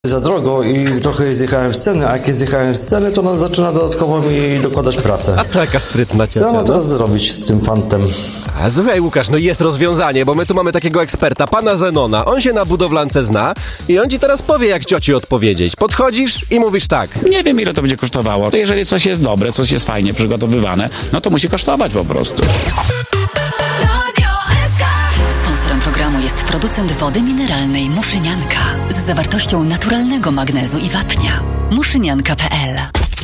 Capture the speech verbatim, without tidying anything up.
Za drogo i trochę zjechałem z ceny, a jak zjechałem z ceny, to ona zaczyna dodatkowo mi dokładać pracę. A taka sprytna ciocia. Co mam teraz no? zrobić z tym fantem? A słuchaj, Łukasz, no jest rozwiązanie, bo my tu mamy takiego eksperta, pana Zenona. On się na budowlance zna i on ci teraz powie, jak cioci odpowiedzieć. Podchodzisz i mówisz tak. Nie wiem, ile to będzie kosztowało. Jeżeli coś jest dobre, coś jest fajnie przygotowywane, no to musi kosztować po prostu. Sponsorem programu jest producent wody mineralnej Muszynianka z zawartością naturalnego magnezu i wapnia. muszynianka kropka p l